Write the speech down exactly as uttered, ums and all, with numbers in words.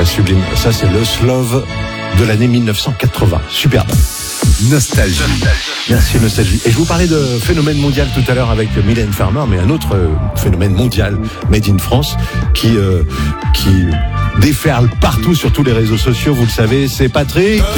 très sublime. Ça, c'est le Love de l'année mille neuf cent quatre-vingts. Superbe. Nostalgie. Merci, Nostalgie. Et je vous parlais de phénomène mondial tout à l'heure avec Mylène Farmer, mais un autre euh, phénomène mondial, made in France, qui, euh, qui déferle partout sur tous les réseaux sociaux. Vous le savez, c'est Patrick.